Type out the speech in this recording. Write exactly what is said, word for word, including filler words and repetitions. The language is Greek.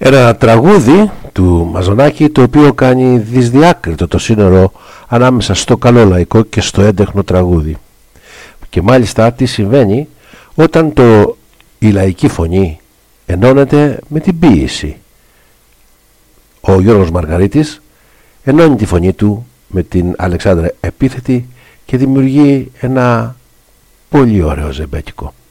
Ένα τραγούδι του Μαζονάκη, το οποίο κάνει δυσδιάκριτο το σύνορο ανάμεσα στο καλό λαϊκό και στο έντεχνο τραγούδι. Και μάλιστα τι συμβαίνει όταν το, η λαϊκή φωνή ενώνεται με την ποίηση. Ο Γιώργος Μαργαρίτης ενώνει τη φωνή του με την Αλεξάνδρα Επίθετη και δημιουργεί ένα πολύ ωραίο ζεμπέκικο.